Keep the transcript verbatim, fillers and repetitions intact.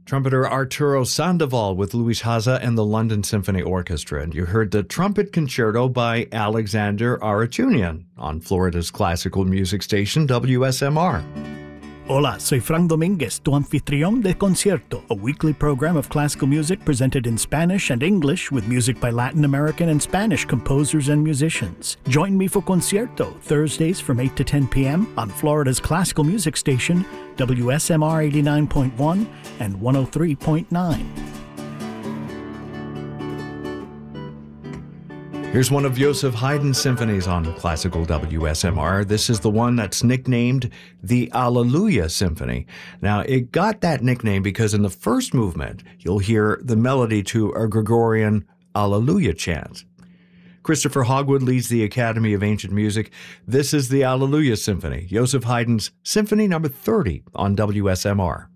Trumpeter Arturo Sandoval with Luis Haza and the London Symphony Orchestra. And you heard the Trumpet Concerto by Alexander Arachunian on Florida's classical music station, W S M R. Hola, soy Frank Dominguez, tu anfitrión de Concierto, a weekly program of classical music presented in Spanish and English with music by Latin American and Spanish composers and musicians. Join me for Concierto, Thursdays from eight to ten p.m. on Florida's classical music station, W S M R eighty-nine point one and one oh three point nine. Here's one of Joseph Haydn's symphonies on classical W S M R. This is the one that's nicknamed the Alleluia Symphony. Now, it got that nickname because in the first movement, you'll hear the melody to a Gregorian Alleluia chant. Christopher Hogwood leads the Academy of Ancient Music. This is the Alleluia Symphony, Joseph Haydn's Symphony number thirty on W S M R.